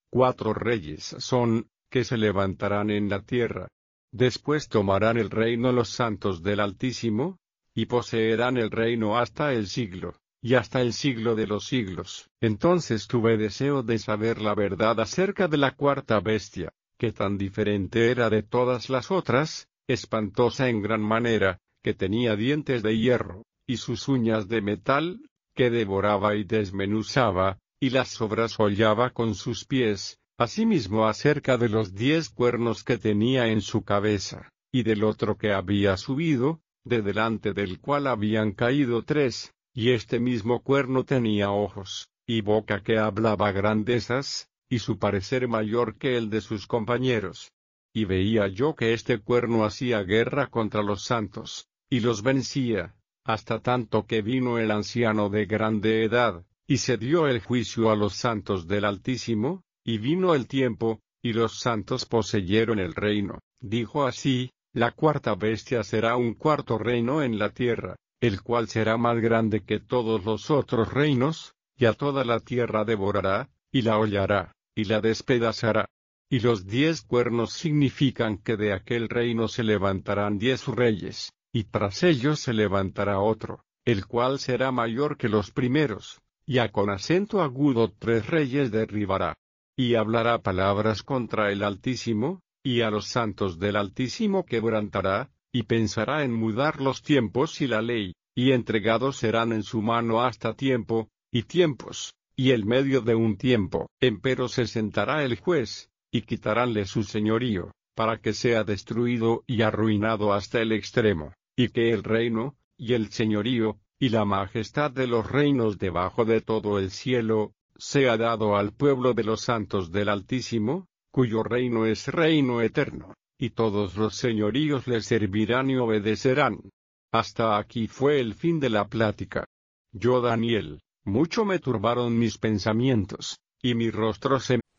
4 reyes son, que se levantarán en la tierra. Después tomarán el reino los santos del Altísimo, y poseerán el reino hasta el siglo, y hasta el siglo de los siglos. Entonces tuve deseo de saber la verdad acerca de la cuarta bestia, que tan diferente era de todas las otras, espantosa en gran manera, que tenía dientes de hierro, y sus uñas de metal, que devoraba y desmenuzaba, y las sobresollaba con sus pies. Asimismo acerca de los 10 cuernos que tenía en su cabeza, y del otro que había subido, de delante del cual habían caído 3, y este mismo cuerno tenía ojos, y boca que hablaba grandezas, y su parecer mayor que el de sus compañeros. Y veía yo que este cuerno hacía guerra contra los santos, y los vencía, hasta tanto que vino el anciano de grande edad, y se dio el juicio a los santos del Altísimo. Y vino el tiempo, y los santos poseyeron el reino. Dijo así: la cuarta bestia será un cuarto reino en la tierra, el cual será más grande que todos los otros reinos, y a toda la tierra devorará, y la hollará, y la despedazará. Y los 10 cuernos significan que de aquel reino se levantarán 10 reyes, y tras ellos se levantará otro, el cual será mayor que los primeros, y con acento agudo 3 reyes derribará. Y hablará palabras contra el Altísimo, y a los santos del Altísimo quebrantará, y pensará en mudar los tiempos y la ley, y entregados serán en su mano hasta tiempo, y tiempos, y el medio de un tiempo. Empero se sentará el juez, y quitaránle su señorío, para que sea destruido y arruinado hasta el extremo, y que el reino, y el señorío, y la majestad de los reinos debajo de todo el cielo, sea dado al pueblo de los santos del Altísimo, cuyo reino es reino eterno, y todos los señoríos le servirán y obedecerán. Hasta aquí fue el fin de la plática. Yo, Daniel, mucho me turbaron mis pensamientos, y mi rostro se